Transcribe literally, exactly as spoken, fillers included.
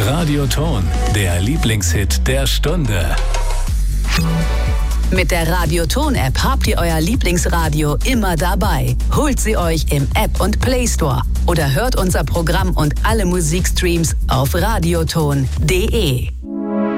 Radioton, der Lieblingshit der Stunde. Mit der Radioton-App habt ihr euer Lieblingsradio immer dabei. Holt sie euch im App- und Play-Store oder hört unser Programm und alle Musikstreams auf radioton punkt de.